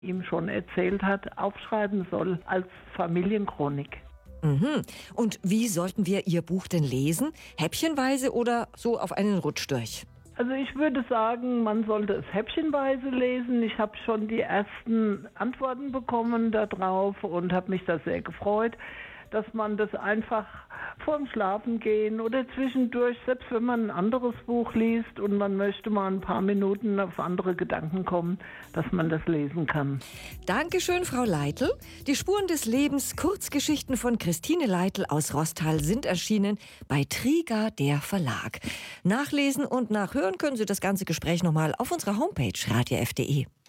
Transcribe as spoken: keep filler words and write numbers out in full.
ihm schon erzählt hat, aufschreiben soll als Familienchronik. Mhm. Und wie sollten wir Ihr Buch denn lesen? Häppchenweise oder so auf einen Rutsch durch? Also ich würde sagen, man sollte es häppchenweise lesen. Ich habe schon die ersten Antworten bekommen darauf und habe mich da sehr gefreut, dass man das einfach vorm Schlafengehen oder zwischendurch, selbst wenn man ein anderes Buch liest und man möchte mal ein paar Minuten auf andere Gedanken kommen, dass man das lesen kann. Dankeschön, Frau Leitl. Die Spuren des Lebens, Kurzgeschichten von Christine Leitl aus Rostal sind erschienen bei Triga, der Verlag. Nachlesen und nachhören können Sie das ganze Gespräch nochmal auf unserer Homepage radio f punkt de.